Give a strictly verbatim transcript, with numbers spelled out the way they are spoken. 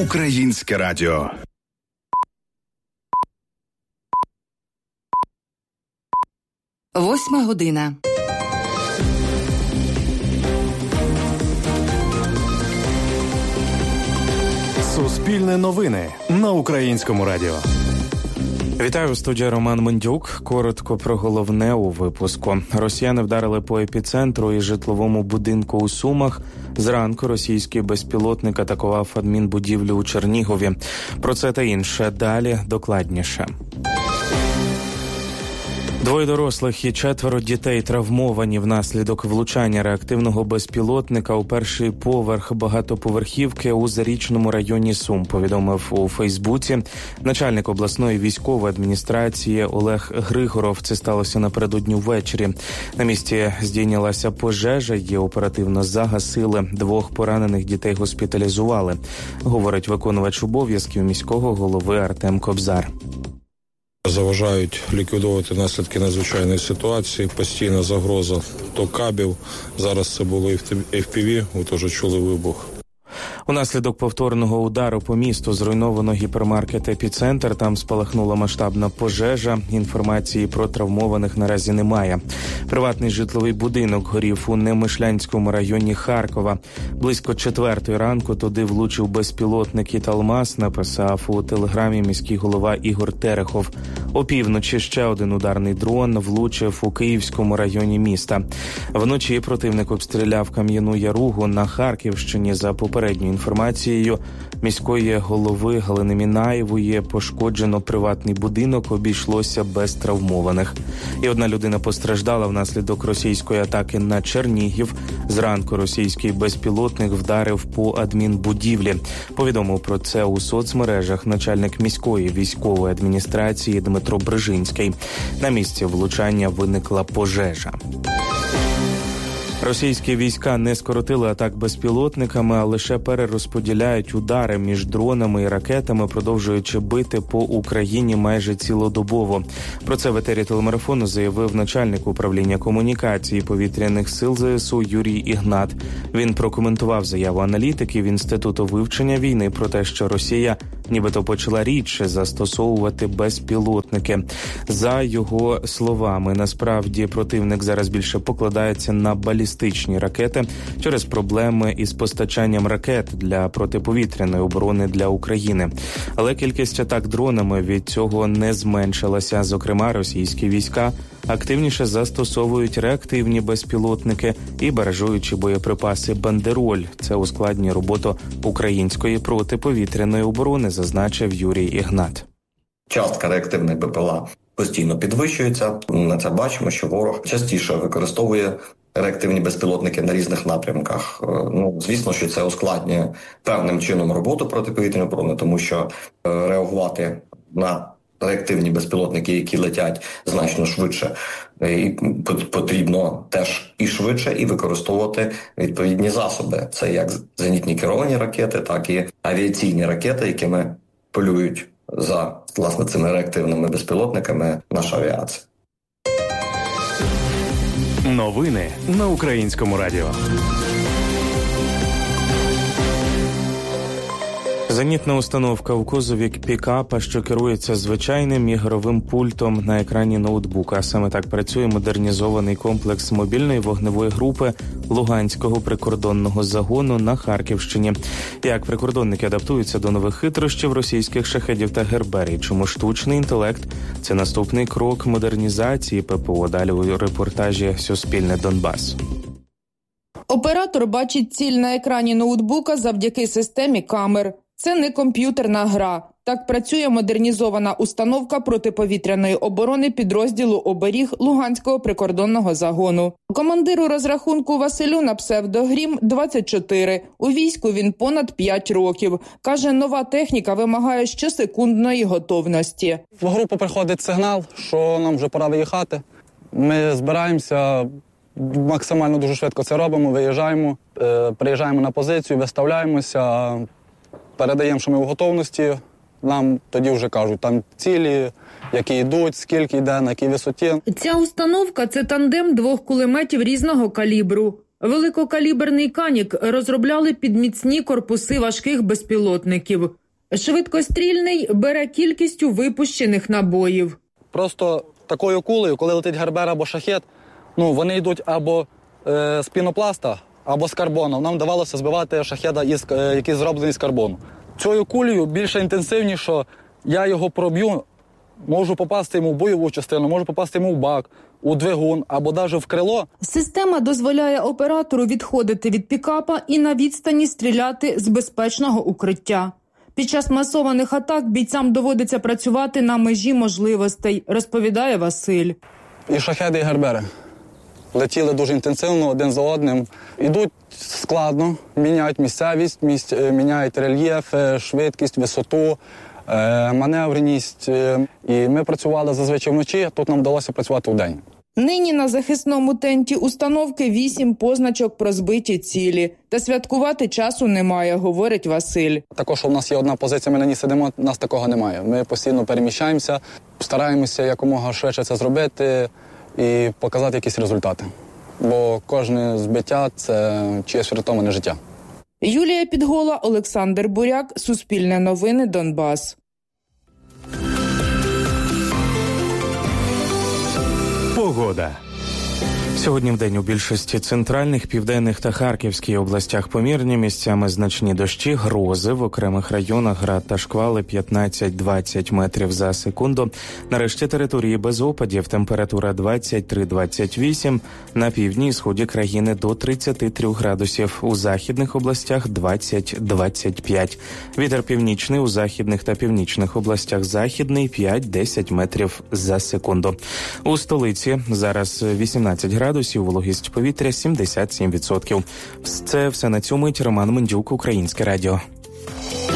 Українське радіо. Восьма година. Суспільне новини на Українському радіо. Вітаю, студія Роман Мендюк. Коротко про головне у випуску. Росіяни вдарили по епіцентру і житловому будинку у Сумах. Зранку російський безпілотник атакував адмінбудівлю у Чернігові. Про це та інше далі докладніше. Двоє дорослих і четверо дітей травмовані внаслідок влучання реактивного безпілотника у перший поверх багатоповерхівки у Зарічному районі Сум, повідомив у Фейсбуці начальник обласної військової адміністрації Олег Григоров. Це сталося напередодні ввечері. На місці здійнялася пожежа, її оперативно загасили. Двох поранених дітей госпіталізували, говорить виконувач обов'язків міського голови Артем Кобзар. Заважають ліквідовувати наслідки надзвичайної ситуації, постійна загроза то кабів. Зараз це було еф пі ві, ви теж чули вибух. Унаслідок повторного удару по місту зруйновано гіпермаркет «Епіцентр». Там спалахнула масштабна пожежа. Інформації про травмованих наразі немає. Приватний житловий будинок горів у Немишлянському районі Харкова. Близько четвертої ранку туди влучив безпілотник «Італмас», написав у телеграмі міський голова Ігор Терехов. Опівночі ще один ударний дрон влучив у Київському районі міста. Вночі противник обстріляв Кам'яну Яругу на Харківщині. За попередньою інформацією міської голови Галини Мінаєвої, пошкоджено приватний будинок, обійшлося без травмованих. І одна людина постраждала внаслідок російської атаки на Чернігів. Зранку російський безпілотник вдарив по адмінбудівлі. Повідомив про це у соцмережах начальник міської військової адміністрації Дмитро Брижинський. На місці влучання виникла пожежа. Російські війська не скоротили атак безпілотниками, а лише перерозподіляють удари між дронами і ракетами, продовжуючи бити по Україні майже цілодобово. Про це в етері телемарафону заявив начальник управління комунікації повітряних сил зе ес у Юрій Ігнат. Він прокоментував заяву аналітиків Інституту вивчення війни про те, що Росія нібито почала рідше застосовувати безпілотники. За його словами, насправді противник зараз більше покладається на балістичні ракети через проблеми із постачанням ракет для протиповітряної оборони для України. Але кількість атак дронами від цього не зменшилася. Зокрема, російські війська активніше застосовують реактивні безпілотники і баражуючі боєприпаси «Бандероль». Це ускладнює роботу української протиповітряної оборони, зазначив Юрій Ігнат. Частка реактивних Б П Л А постійно підвищується. На це бачимо, що ворог частіше використовує реактивні безпілотники на різних напрямках. Ну, звісно, що це ускладнює певним чином роботу протиповітряної оборони, тому що реагувати на реактивні безпілотники, які летять значно швидше, і потрібно теж і швидше, і використовувати відповідні засоби. Це як зенітні керовані ракети, так і авіаційні ракети, якими полюють за, власне, цими реактивними безпілотниками наша авіація. Новини на Українському радіо. Зенітна установка у кузові пікапа, що керується звичайним ігровим пультом на екрані ноутбука. Саме так працює модернізований комплекс мобільної вогневої групи Луганського прикордонного загону на Харківщині. Як прикордонники адаптуються до нових хитрощів російських шахедів та герберій? Чому штучний інтелект – це наступний крок модернізації Пе Пе О? Далі у репортажі «Суспільне Донбас». Оператор бачить ціль на екрані ноутбука завдяки системі камер. Це не комп'ютерна гра. Так працює модернізована установка протиповітряної оборони підрозділу «Оберіг» Луганського прикордонного загону. Командиру розрахунку Василю на псевдо-Грім двадцять чотири. У війську він понад п'ять років. Каже, нова техніка вимагає щосекундної готовності. В групу приходить сигнал, що нам вже пора виїхати. Ми збираємося, максимально дуже швидко це робимо, виїжджаємо, приїжджаємо на позицію, виставляємося, передаємо, що ми у готовності, нам тоді вже кажуть, там цілі, які йдуть, скільки йде, на якій висоті. Ця установка – це тандем двох кулеметів різного калібру. Великокаліберний «Канік» розробляли під міцні корпуси важких безпілотників. Швидкострільний бере кількістю випущених набоїв. Просто такою кулею, коли летить Гербер або шахет, ну, вони йдуть або е, з пінопласта, або з карбону. Нам вдавалося збивати шахеда, із, е, який зроблений з карбону. Цією кулею більше інтенсивніше, я його проб'ю, можу попасти йому в бойову частину, можу попасти йому в бак, у двигун або навіть в крило. Система дозволяє оператору відходити від пікапа і на відстані стріляти з безпечного укриття. Під час масованих атак бійцям доводиться працювати на межі можливостей, розповідає Василь. І шахеди, і гербери летіли дуже інтенсивно один за одним. Ідуть складно, міняють місцевість, місць, міняють рельєф, швидкість, висоту, маневреність. І ми працювали зазвичай вночі, тут нам вдалося працювати вдень. Нині на захисному тенті установки вісім позначок про збиті цілі. Та святкувати часу немає, говорить Василь. Також у нас є одна позиція, ми на ній сидимо, нас такого немає. Ми постійно переміщаємося, стараємося якомога швидше це зробити і показати якісь результати. Бо кожне збиття – це чиєсь врятоване життя. Юлія Підгола, Олександр Буряк, Суспільне новини, Донбас. Погода. Сьогодні вдень у більшості центральних, південних та Харківській областях помірні, місцями значні дощі, грози, в окремих районах град та шквали п'ятнадцять-двадцять метрів за секунду. На решті території без опадів, температура двадцять три - двадцять вісім, на півдні і сході країни до тридцять три градусів, у західних областях двадцять - двадцять п'ять. Вітер північний у західних та північних областях західний п'ять - десять метрів за секунду. У столиці зараз вісімнадцять градусів. Вологість повітря сімдесят сім відсотків. Це все на цю мить. Роман Мендюк, Українське радіо.